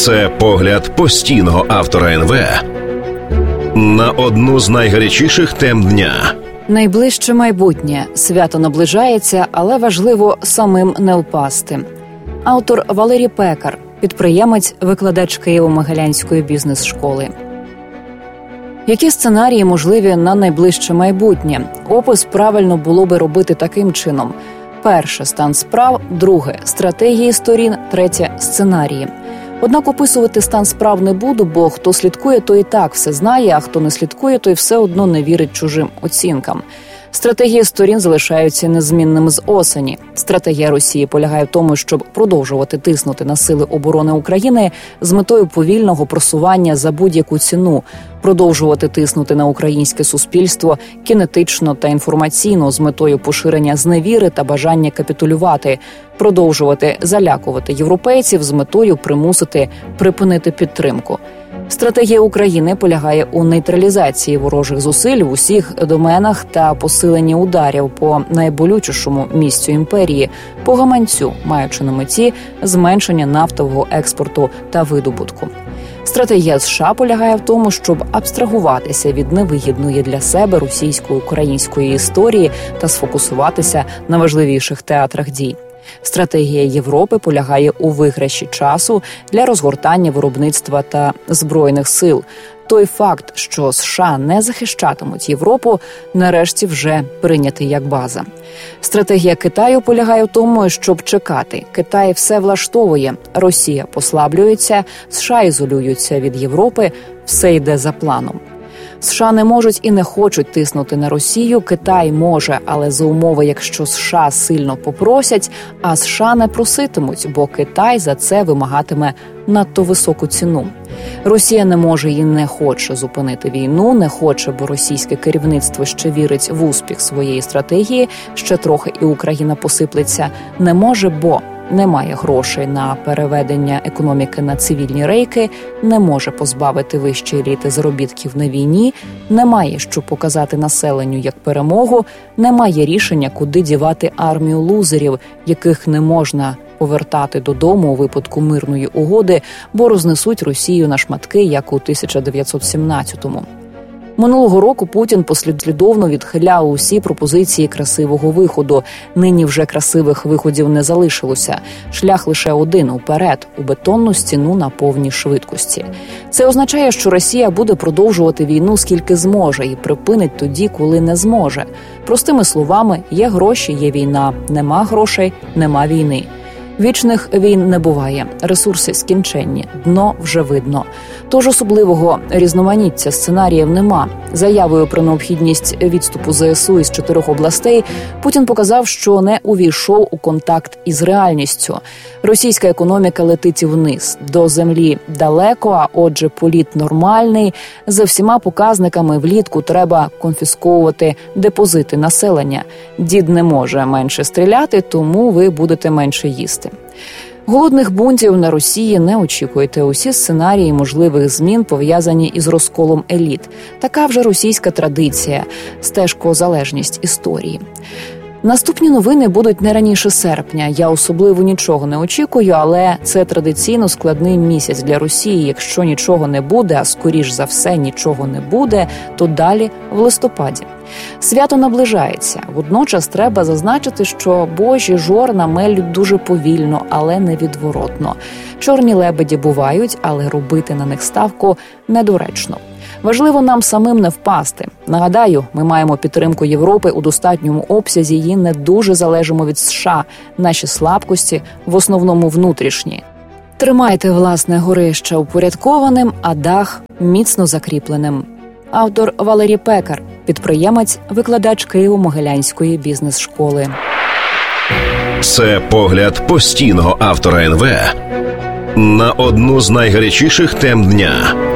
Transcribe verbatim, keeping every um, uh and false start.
Це погляд постійного автора ен ве на одну з найгарячіших тем дня. Найближче майбутнє. Свято наближається, але важливо самим не впасти. Автор Валерій Пекар, підприємець, викладач Києво-Могилянської бізнес-школи. Які сценарії можливі на найближче майбутнє? Опис правильно було би робити таким чином. Перше – стан справ, друге – стратегії сторін, третє – сценарії. Однак описувати стан справ не буду, бо хто слідкує, той і так все знає, а хто не слідкує, той все одно не вірить чужим оцінкам. Стратегії сторін залишаються незмінними з осені. Стратегія Росії полягає в тому, щоб продовжувати тиснути на сили оборони України з метою повільного просування за будь-яку ціну, продовжувати тиснути на українське суспільство кінетично та інформаційно з метою поширення зневіри та бажання капітулювати, продовжувати залякувати європейців з метою примусити припинити підтримку. Стратегія України полягає у нейтралізації ворожих зусиль в усіх доменах та посиленні ударів по найболючішому місцю імперії – по гаманцю, маючи на меті зменшення нафтового експорту та видобутку. Стратегія США полягає в тому, щоб абстрагуватися від невигідної для себе російсько-української історії та сфокусуватися на важливіших театрах дій. Стратегія Європи полягає у виграші часу для розгортання виробництва та збройних сил. Той факт, що США не захищатимуть Європу, нарешті вже прийнятий як база. Стратегія Китаю полягає в тому, щоб чекати. Китай все влаштовує, Росія послаблюється, США ізолюються від Європи, все йде за планом. США не можуть і не хочуть тиснути на Росію, Китай може, але за умови, якщо США сильно попросять, а США не проситимуть, бо Китай за це вимагатиме надто високу ціну. Росія не може і не хоче зупинити війну, не хоче, бо російське керівництво ще вірить в успіх своєї стратегії, ще трохи і Україна посиплеться, не може, бо немає грошей на переведення економіки на цивільні рейки, не може позбавити вищі еліти заробітків на війні, немає що показати населенню як перемогу, немає рішення, куди дівати армію лузерів, яких не можна повертати додому у випадку мирної угоди, бо рознесуть Росію на шматки, як у тисяча дев'ятсот сімнадцятому. Минулого року Путін послідовно відхиляв усі пропозиції красивого виходу. Нині вже красивих виходів не залишилося. Шлях лише один – уперед, у бетонну стіну на повній швидкості. Це означає, що Росія буде продовжувати війну скільки зможе і припинить тоді, коли не зможе. Простими словами, є гроші – є війна, нема грошей – нема війни. Вічних війн не буває, ресурси скінченні, дно вже видно. Тож особливого різноманіття сценаріїв нема. Заявою про необхідність відступу зе ес у із чотирьох областей Путін показав, що не увійшов у контакт із реальністю. Російська економіка летить вниз, до землі далеко, а отже політ нормальний. За всіма показниками влітку треба конфісковувати депозити населення. Дід не може менше стріляти, тому ви будете менше їсти. Голодних бунтів на Росії не очікуйте. Усі сценарії можливих змін пов'язані із розколом еліт. Така вже російська традиція, стежкозалежність історії. Наступні новини будуть не раніше серпня. Я особливо нічого не очікую, але це традиційно складний місяць для Росії. Якщо нічого не буде, а скоріш за все нічого не буде, то далі в листопаді. Свято наближається. Водночас треба зазначити, що божі жорна мелють дуже повільно, але невідворотно. Чорні лебеді бувають, але робити на них ставку недоречно. Важливо нам самим не впасти. Нагадаю, ми маємо підтримку Європи у достатньому обсязі і не дуже залежимо від США. Наші слабкості в основному внутрішні. Тримайте власне горище упорядкованим, а дах міцно закріпленим. Автор Валерій Пекар, підприємець, викладач Києво-Могилянської бізнес-школи. Це погляд постійного автора ен ве на одну з найгарячіших тем дня.